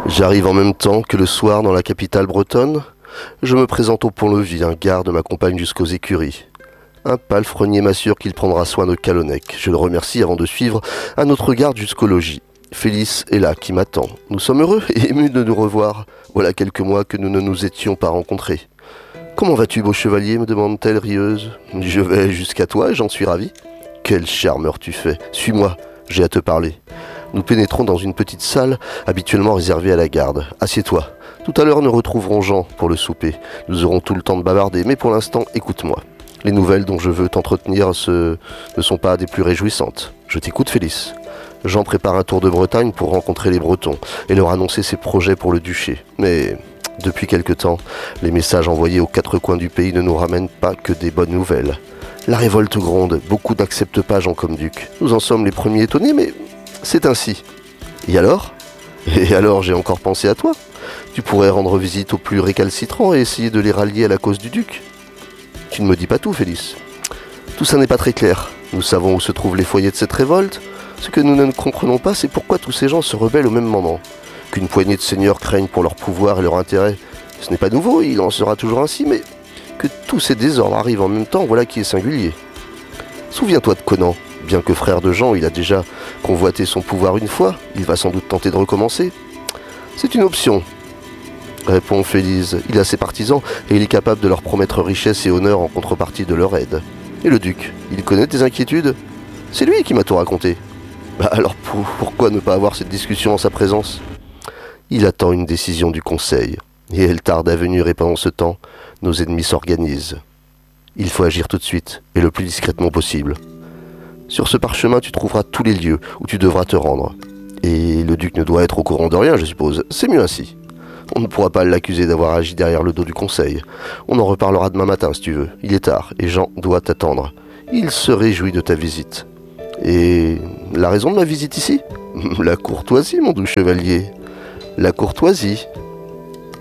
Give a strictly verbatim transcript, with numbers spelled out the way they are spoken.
J'arrive en même temps que le soir dans la capitale bretonne. Je me présente au pont-levis, un garde m'accompagne jusqu'aux écuries. Un palefrenier m'assure qu'il prendra soin de Calonnec. Je le remercie avant de suivre un autre garde jusqu'au logis. Félix est là, qui m'attend. Nous sommes heureux et émus de nous revoir. Voilà quelques mois que nous ne nous étions pas rencontrés. Comment vas-tu, beau chevalier me demande-t-elle rieuse. Je vais jusqu'à toi et j'en suis ravi. Quel charmeur tu fais. Suis-moi, j'ai à te parler. Nous pénétrons dans une petite salle habituellement réservée à la garde. Assieds-toi. Tout à l'heure, nous retrouverons Jean pour le souper. Nous aurons tout le temps de bavarder, mais pour l'instant, écoute-moi. Les nouvelles dont je veux t'entretenir ce... ne sont pas des plus réjouissantes. Je t'écoute, Félix. Jean prépare un tour de Bretagne pour rencontrer les Bretons et leur annoncer ses projets pour le duché. Mais depuis quelque temps, les messages envoyés aux quatre coins du pays ne nous ramènent pas que des bonnes nouvelles. La révolte gronde, beaucoup n'acceptent pas Jean comme duc. Nous en sommes les premiers étonnés, mais c'est ainsi. Et alors ? Et alors, j'ai encore pensé à toi. Tu pourrais rendre visite aux plus récalcitrants et essayer de les rallier à la cause du duc. Tu ne me dis pas tout, Félix. Tout ça n'est pas très clair. Nous savons où se trouvent les foyers de cette révolte. Ce que nous ne comprenons pas, c'est pourquoi tous ces gens se rebellent au même moment. Qu'une poignée de seigneurs craignent pour leur pouvoir et leur intérêt, ce n'est pas nouveau, il en sera toujours ainsi, mais que tous ces désordres arrivent en même temps, voilà qui est singulier. Souviens-toi de Conan. Bien que frère de Jean, il a déjà convoité son pouvoir une fois, il va sans doute tenter de recommencer. C'est une option, répond Félix. Il a ses partisans et il est capable de leur promettre richesse et honneur en contrepartie de leur aide. Et le duc, il connaît tes inquiétudes? C'est lui qui m'a tout raconté. Bah alors pour, pourquoi ne pas avoir cette discussion en sa présence? Il attend une décision du conseil, et elle tarde à venir et pendant ce temps, nos ennemis s'organisent. Il faut agir tout de suite, et le plus discrètement possible. Sur ce parchemin, tu trouveras tous les lieux où tu devras te rendre. Et le duc ne doit être au courant de rien, je suppose. C'est mieux ainsi. On ne pourra pas l'accuser d'avoir agi derrière le dos du conseil. On en reparlera demain matin, si tu veux. Il est tard, et Jean doit t'attendre. Il se réjouit de ta visite. Et la raison de ma visite ici? La courtoisie, mon doux chevalier. La courtoisie.